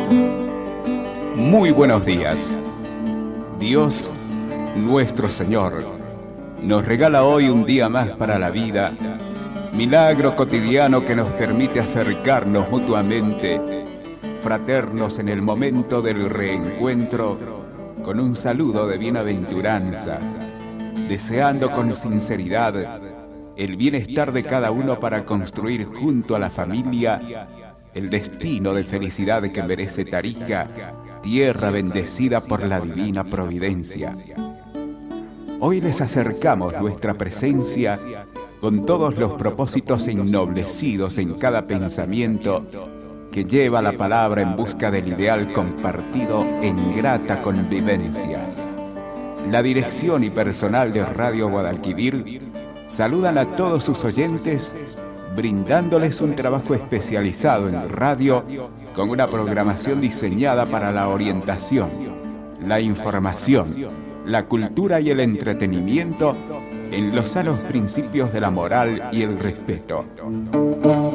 Muy buenos días. Dios, nuestro Señor, nos regala hoy un día más para la vida, milagro cotidiano que nos permite acercarnos mutuamente, fraternos en el momento del reencuentro, con un saludo de bienaventuranza, deseando con sinceridad el bienestar de cada uno para construir junto a la familia el destino de felicidad que merece Tarija, tierra bendecida por la divina providencia. Hoy les acercamos nuestra presencia con todos los propósitos ennoblecidos en cada pensamiento que lleva la palabra en busca del ideal compartido en grata convivencia. La dirección y personal de Radio Guadalquivir saludan a todos sus oyentes, brindándoles un trabajo especializado en radio con una programación diseñada para la orientación, la información, la cultura y el entretenimiento en los sanos principios de la moral y el respeto.